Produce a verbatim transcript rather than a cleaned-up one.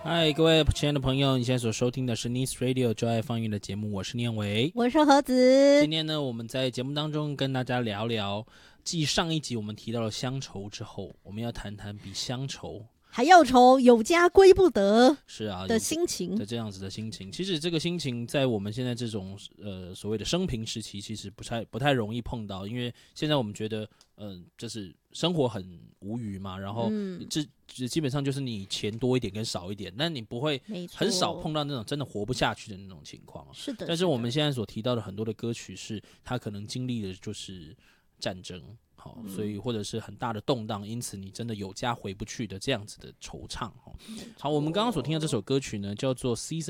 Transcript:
嗨，各位亲爱的朋友，你现在所收听的是 Nice Radio 就爱放映的节目，我是念维， 我是盒子。 今天呢，我们在节目当中跟大家聊聊，继上一集我们提到了乡愁之后，我们要谈谈比乡愁还要愁有家归不得是啊的心情的这样子的心情。其实这个心情在我们现在这种呃所谓的生平时期，其实不太不太容易碰到，因为现在我们觉得，嗯、呃，就是生活很无余嘛，然后这、嗯、基本上就是你钱多一点跟少一点，但你不会很少碰到那种真的活不下去的那种情况。 是的， 但是我们现在所提到的很多的歌曲是，它可能经历的就是战争。好，所以或者是很大的动荡，因此你真的有家回不去的这样子的惆怅。好，我们刚刚所听的这首歌曲呢，叫做《Season